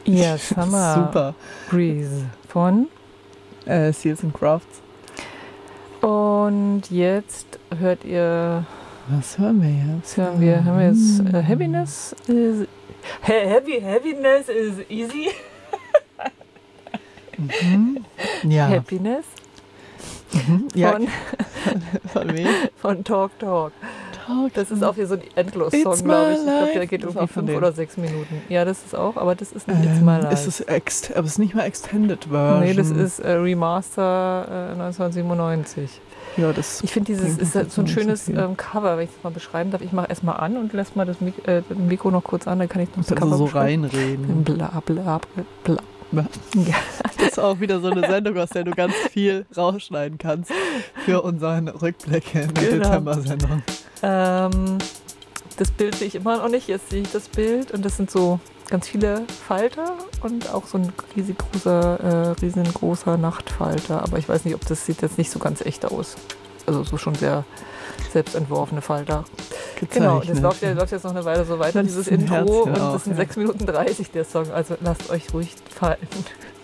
Ja, Summer Super. Breeze von. Seals and Crafts. Und jetzt hört ihr. Was hören wir jetzt? Hören wir jetzt Happiness is. Happiness is easy. Ja. Happiness. Ja. Von wem? Von Talk. Das ist auch hier so ein Endlos-Song, It's glaube ich. my Ich glaube, der life. geht Das ist irgendwie auch von 5 dem. oder 6 Minuten. Ja, das ist auch, aber das ist nicht It's My Life. Ist es aber es ist nicht mal Extended Version. Nee, das ist Remaster 1997. Ja, das Ich finde dieses klingt ist jetzt so ein nicht so schönes viel. Cover, wenn ich das mal beschreiben darf. Ich mache erstmal an und lasse mal das Mikro noch kurz an, dann kann ich noch das also Cover so beschreiben. reinreden. Bla bla bla. Ja. Ja. Das ist auch wieder so eine Sendung, aus der du ganz viel rausschneiden kannst für unseren Rückblick in der Genau. Dezember-Sendung. Das Bild sehe ich immer noch nicht. Jetzt sehe ich das Bild und das sind so ganz viele Falter und auch so ein riesengroßer Nachtfalter. Aber ich weiß nicht, ob das sieht jetzt nicht so ganz echt aus. Also so schon sehr selbstentworfene Falter. Genau, das läuft jetzt noch eine Weile so weiter, Das dieses ist ein Intro. Herzchen Und auch, das sind ja. 6 Minuten 30 der Song. Also lasst euch ruhig fallen.